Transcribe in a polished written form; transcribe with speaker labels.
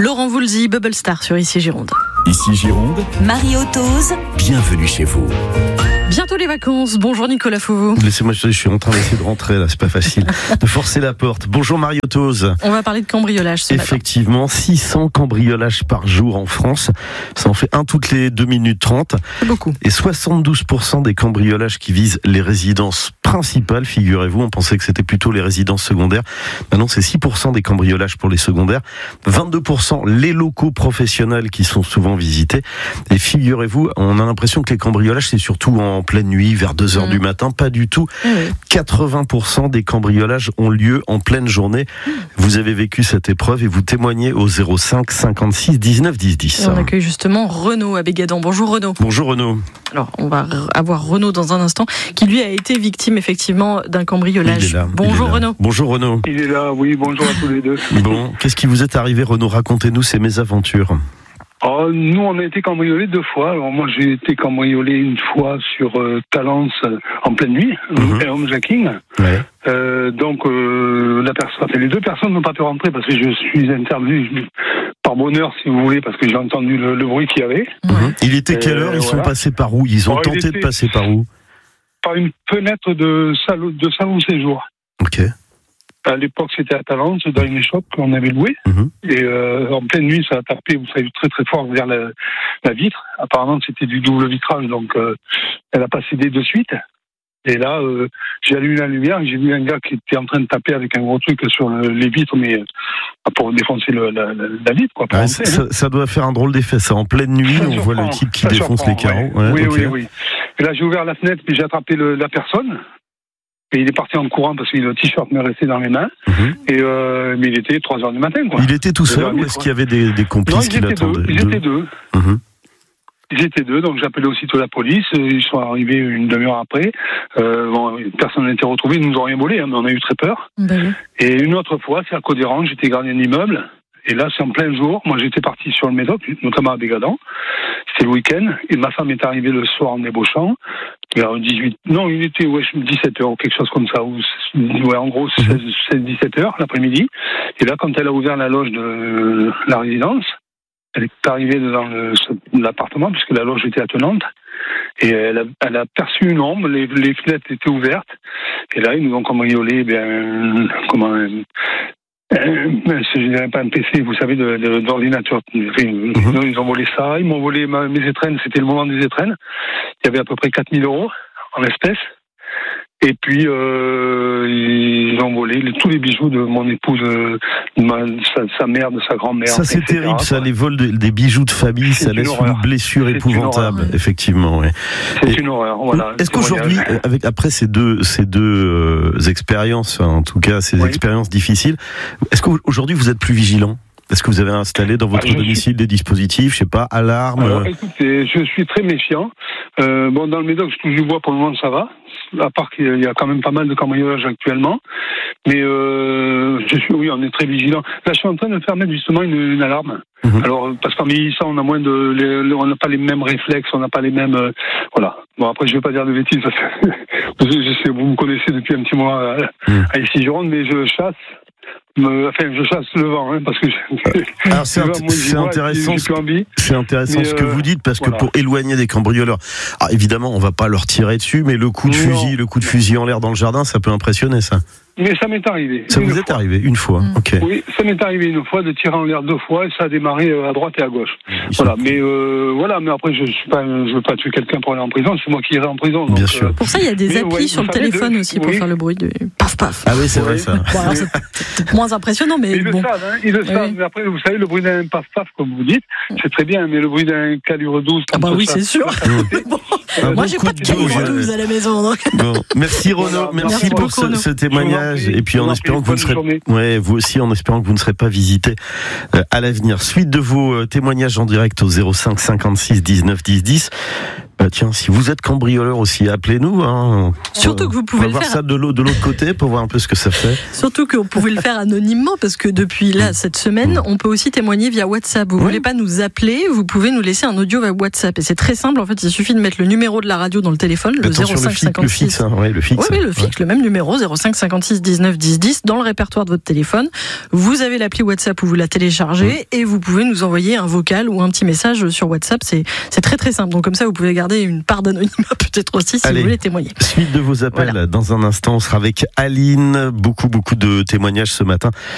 Speaker 1: Laurent Voulzy, Bubble Star sur Ici Gironde.
Speaker 2: Ici Gironde,
Speaker 3: Mario Tose,
Speaker 2: bienvenue chez vous.
Speaker 1: Bientôt les vacances. Bonjour Nicolas Fauveau.
Speaker 4: Laissez-moi, je suis en train d'essayer de rentrer là, c'est pas facile. De forcer la porte. Bonjour Mario Tose.
Speaker 1: On va parler de cambriolage ce matin.
Speaker 4: Effectivement, 600 cambriolages par jour en France. Ça en fait un toutes les 2 minutes 30.
Speaker 1: C'est beaucoup.
Speaker 4: Et 72% des cambriolages qui visent les résidences principales, figurez-vous. On pensait que c'était plutôt les résidences secondaires. Maintenant, c'est 6% des cambriolages pour les secondaires. 22% les locaux professionnels qui sont souvent visités. Et figurez-vous, on a l'impression que les cambriolages, c'est surtout en pleine nuit, vers 2h du matin. Pas du tout. 80% des cambriolages ont lieu en pleine journée. Vous avez vécu cette épreuve et vous témoignez au 05 56 19 10 10.
Speaker 1: Et on accueille justement Renaud à Bégadan. Bonjour Renaud.
Speaker 4: Bonjour Renaud.
Speaker 1: Alors, on va avoir Renaud dans un instant, qui lui a été victime effectivement d'un cambriolage.
Speaker 4: Il est là,
Speaker 1: bonjour Renaud.
Speaker 4: Bonjour Renaud.
Speaker 5: Il est là, oui, bonjour à tous les deux.
Speaker 4: Bon, qu'est-ce qui vous est arrivé Renaud? Racontez-nous ces mésaventures.
Speaker 5: Nous, on a été cambriolés 2 fois. Alors moi, j'ai été cambriolé une fois sur Talence en pleine nuit, homejacking.
Speaker 4: Ouais.
Speaker 5: La personne, les 2 personnes n'ont pas pu rentrer parce que je suis intervenu par bonheur, si vous voulez, parce que j'ai entendu le bruit qu'il y avait.
Speaker 4: Il était quelle heure? Ils sont passés par où? Ils ont tenté de passer par où?
Speaker 5: Par une fenêtre de salon séjour.
Speaker 4: Ok.
Speaker 5: À l'époque, c'était à Talence, dans une échoppe qu'on avait louée. Et en pleine nuit, ça a tapé, vous savez, très très fort vers la vitre. Apparemment, c'était du double vitrage, donc elle a pas cédé de suite. Et là, j'ai allumé la lumière et j'ai vu un gars qui était en train de taper avec un gros truc sur les vitres, mais pour défoncer la vitre, quoi.
Speaker 4: Ça doit faire un drôle d'effet, ça. En pleine nuit, on voit le type qui défonce les carreaux.
Speaker 5: Ouais. Oui. Et là, j'ai ouvert la fenêtre et j'ai attrapé la personne. Et il est parti en courant parce que le t-shirt m'est resté dans les mains. Mais il était 3h du matin, quoi.
Speaker 4: Il était tout seul ou est-ce qu'il y avait des complices qui l'attendaient?
Speaker 5: Ils étaient deux. Ils étaient 2, donc j'appelais aussitôt la police. Ils sont arrivés une demi-heure après. Personne n'a été retrouvé. Ils nous ont rien volé, mais on a eu très peur. Et une autre fois, c'est à Côte-des-Rangs, j'étais gardien d'immeuble. Et là, c'est en plein jour. Moi, j'étais parti sur le Médoc, notamment à Bégadan. C'était le week-end. Et ma femme est arrivée le soir en débauchant. Vers 18... Non, il était 17h ou quelque chose comme ça. En gros, 16-17h l'après-midi. Et là, quand elle a ouvert la loge de la résidence, elle est arrivée dans l'appartement, puisque la loge était attenante. Et elle a perçu une ombre, les fenêtres étaient ouvertes. Et là, ils nous ont cambriolé, je dirais pas un PC, vous savez, d'ordinateur. Ils ont volé ça, ils m'ont volé mes étrennes, c'était le moment des étrennes. Il y avait à peu près 4 000 € en espèces. Et puis, ils ont volé tous les bijoux de mon épouse, sa mère, de sa grand-mère.
Speaker 4: Ça, c'est
Speaker 5: etc.,
Speaker 4: terrible, ça, les vols des bijoux de famille, ça laisse une blessure épouvantable, effectivement. Ouais.
Speaker 5: C'est une horreur, voilà.
Speaker 4: Est-ce qu'aujourd'hui, après ces deux expériences, en tout cas, ces expériences difficiles, est-ce qu'aujourd'hui vous êtes plus vigilant? Est-ce que vous avez installé dans votre domicile des dispositifs, je sais pas, alarme?
Speaker 5: Alors, écoutez, je suis très méfiant. Dans le Médoc, je touche du bois, pour le moment, ça va. À part qu'il y a quand même pas mal de cambriolages actuellement. Mais on est très vigilant. Là, je suis en train de faire mettre justement une alarme. Alors, parce qu'en vieillissant, on a on n'a pas les mêmes réflexes, on n'a pas les mêmes, voilà. Bon, après, je vais pas dire de bêtises, parce que je sais, vous me connaissez depuis un petit mois à Ici Gironde, mais je chasse. Je chasse le vent, parce que
Speaker 4: alors c'est intéressant. C'est intéressant ce que vous dites, parce que pour éloigner des cambrioleurs, évidemment, on va pas leur tirer dessus, mais le coup de fusil en l'air dans le jardin, ça peut impressionner, ça.
Speaker 5: Mais ça m'est arrivé.
Speaker 4: Ça vous est arrivé une fois, ok.
Speaker 5: Oui, ça m'est arrivé une fois de tirer en l'air 2 fois et ça a démarré à droite et à gauche. Voilà, mais après je veux pas tuer quelqu'un pour aller en prison, c'est moi qui irai en prison. Donc,
Speaker 4: bien sûr.
Speaker 1: Pour ça, il y a des applis sur le téléphone aussi pour faire le bruit de paf paf.
Speaker 4: Ah oui, c'est vrai ça.
Speaker 1: Bon, alors, c'est moins impressionnant, mais
Speaker 5: ils le savent. Ils le savent. Mais après, vous savez, le bruit d'un paf paf, comme vous dites, c'est très bien, mais le bruit d'un calibre 12.
Speaker 1: Oui, c'est sûr. Moi, j'ai pas de calibre 12 à la maison. Donc.
Speaker 4: Bon, merci Renaud, merci pour ce témoignage. Et puis en espérant que vous ne serez pas visité à l'avenir. Suite de vos témoignages en direct au 05 56 19 10 10. Tiens, si vous êtes cambrioleur aussi, appelez-nous. Hein.
Speaker 1: Surtout que vous pouvez
Speaker 4: voir ça de l'autre côté pour voir un peu ce que ça fait.
Speaker 1: Surtout que vous pouvez le faire anonymement parce que depuis cette semaine, on peut aussi témoigner via WhatsApp. Vous voulez pas nous appeler, vous pouvez nous laisser un audio via WhatsApp. Et c'est très simple, en fait, il suffit de mettre le numéro de la radio dans le téléphone, le 0556.
Speaker 4: Le fixe, hein. Le fixe.
Speaker 1: Oui, le fixe, le même numéro, 0556 19 10 10, dans le répertoire de votre téléphone. Vous avez l'appli WhatsApp où vous la téléchargez et vous pouvez nous envoyer un vocal ou un petit message sur WhatsApp. C'est très très simple. Donc comme ça, vous pouvez garder une part d'anonymat peut-être aussi si vous voulez témoigner.
Speaker 4: Suite de vos appels dans un instant, on sera avec Aline. Beaucoup de témoignages ce matin